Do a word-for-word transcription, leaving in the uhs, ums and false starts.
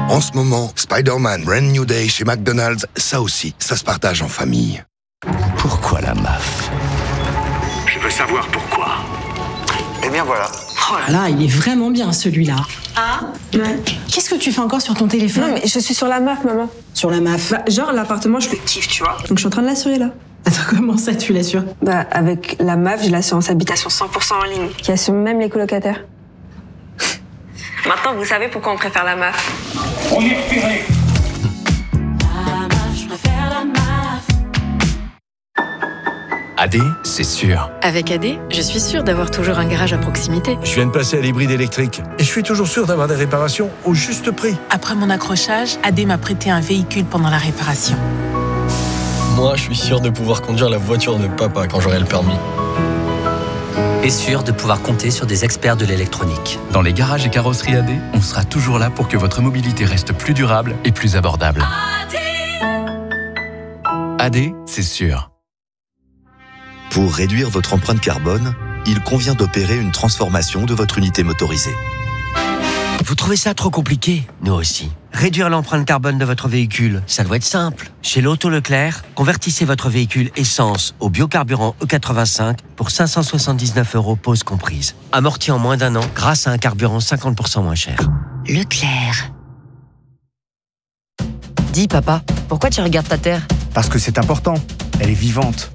En ce moment, Spider-Man Brand New Day chez McDonald's, ça aussi, ça se partage en famille. Pourquoi la M A F? Je veux savoir pourquoi. Eh bien voilà. Oh là là, il est vraiment bien celui-là. Ah ouais. Qu'est-ce que tu fais encore sur ton téléphone? Non mais je suis sur la M A F, maman. Sur la M A F? Bah, genre l'appartement, je le kiffe, tu vois. Donc je suis en train de l'assurer là. Attends, comment ça tu l'assures? Bah avec la M A F, j'ai l'assurance habitation cent pour cent en ligne, qui assure même les colocataires. Maintenant, vous savez pourquoi on préfère la M A F. On est repéré. A D, c'est sûr. Avec A D, je suis sûre d'avoir toujours un garage à proximité. Je viens de passer à l'hybride électrique et je suis toujours sûr d'avoir des réparations au juste prix. Après mon accrochage, A D m'a prêté un véhicule pendant la réparation. Moi, je suis sûr de pouvoir conduire la voiture de papa quand j'aurai le permis. Et sûr de pouvoir compter sur des experts de l'électronique. Dans les garages et carrosseries A D, on sera toujours là pour que votre mobilité reste plus durable et plus abordable. A D, A D, c'est sûr. Pour réduire votre empreinte carbone, il convient d'opérer une transformation de votre unité motorisée. Vous trouvez ça trop compliqué? Nous aussi. Réduire l'empreinte carbone de votre véhicule, ça doit être simple. Chez l'Auto Leclerc, convertissez votre véhicule essence au biocarburant E quatre-vingt-cinq pour cinq cent soixante-dix-neuf euros pause comprise. Amorti en moins d'un an grâce à un carburant cinquante pour cent moins cher. Leclerc. Dis papa, pourquoi tu regardes ta terre? Parce que c'est important. Elle est vivante.